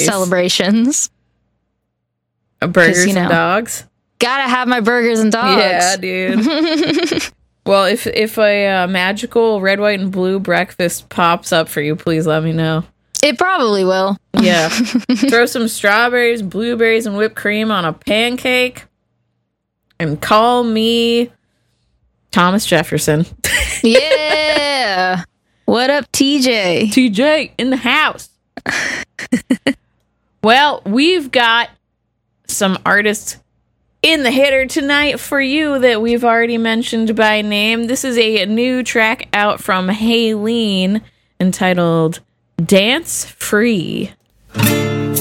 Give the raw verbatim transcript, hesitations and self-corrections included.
celebrations. Burgers you know, and dogs. Gotta have my burgers and dogs. Yeah, dude. Well, if if a uh, magical red, white, and blue breakfast pops up for you, please let me know. It probably will. Yeah. Throw some strawberries, blueberries, and whipped cream on a pancake. And call me Thomas Jefferson. Yeah. What up, T J? T J in the house. Well, we've got some artists in the hitter tonight for you that we've already mentioned by name. This is a new track out from Haylene entitled Dance Free.